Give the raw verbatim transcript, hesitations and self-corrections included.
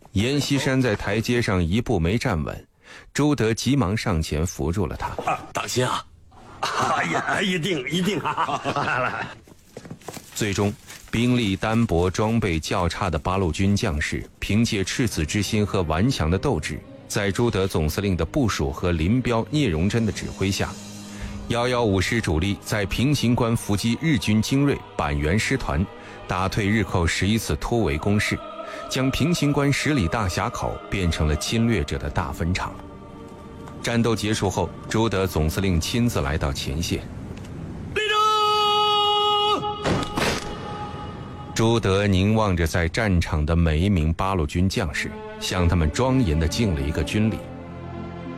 阎锡山在台阶上一步没站稳，朱德急忙上前扶住了他。 啊，当心啊！ 哎呀，一定一定啊！来。 最终，兵力单薄、装备较差的八路军将士，凭借赤子之心和顽强的斗志，在朱德总司令的部署和林彪、聂荣臻的指挥下，一一五师主力在平型关伏击日军精锐板垣师团，打退日寇十一次突围攻势，将平型关十里大峡口变成了侵略者的大坟场。战斗结束后，朱德总司令亲自来到前线。 立正！ 朱德凝望着在战场的每一名八路军将士，向他们庄严地敬了一个军礼。